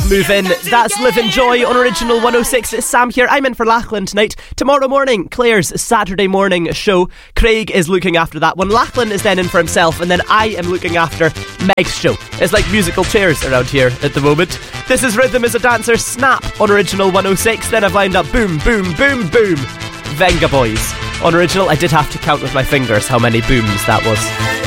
move in. That's Live and Joy on Original 106. It's Sam here. I'm in for Lachlan tonight. Tomorrow morning, Claire's Saturday morning show. Craig is looking after that one. Lachlan is then in for himself, and then I am looking after Meg's show. It's like musical chairs around here at the moment. This is Rhythm is a Dancer, Snap on Original 106. Then I've lined up Boom, Boom, Boom, Boom, Venga Boys on Original. I did have to count with my fingers how many booms that was.